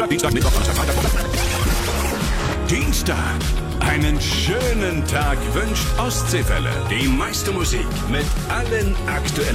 Montag, Dienstag, Mittwoch, Donnerstag, Freitag. Dienstag. Einen schönen Tag wünscht Ostseewelle. Die meiste Musik mit allen aktuellen